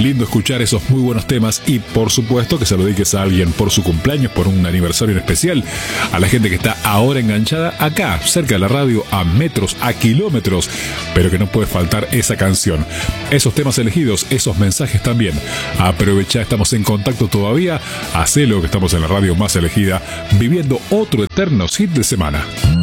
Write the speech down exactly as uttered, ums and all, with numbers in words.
lindo escuchar esos muy buenos temas y por supuesto que se lo dediques a alguien por su cumpleaños, por un aniversario en especial, a la gente que está ahora enganchada acá, cerca de la radio, a metros, a kilómetros, pero que no puede faltar esa canción. Esos temas elegidos, esos mensajes también. Aprovecha, estamos en contacto todavía, hacelo que estamos en la radio más elegida, viviendo otro eterno hit de semana.